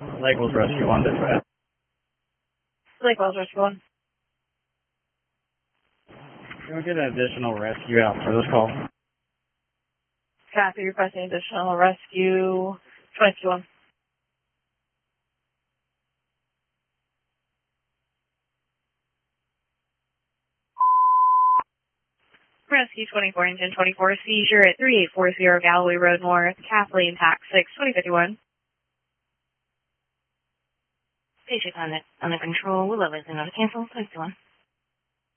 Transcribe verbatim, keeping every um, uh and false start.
Lake Wells Rescue one, dispatch. Lake Wells Rescue one. Can we get an additional rescue out for this call? Copy, requesting additional rescue. twenty-two one. Rescue twenty-four, engine twenty-four, seizure at three eight four zero Galloway Road North, Kathleen, tax six, twenty fifty-one. Patient on the, under control, we'll let us know to cancel, twenty-one.